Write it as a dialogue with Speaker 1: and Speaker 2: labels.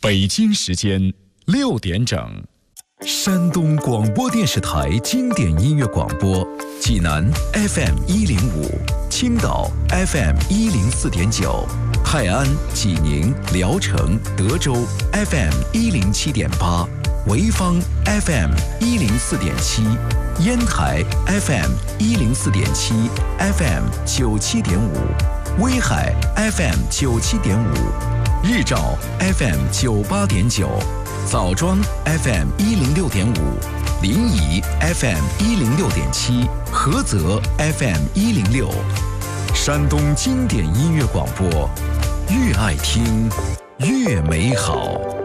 Speaker 1: 北京时间6点整。
Speaker 2: 山东广播电视台经典音乐广播，济南 FM105，青岛 FM104.9，泰安、济宁、聊城、德州 FM107.8，潍坊 FM104.7，烟台 FM104.7 FM97.5，威海 FM97.5，日照 FM98.9，枣庄 FM106.5，临沂 FM106.7，菏泽 FM106。山东经典音乐广播，越爱听越美好。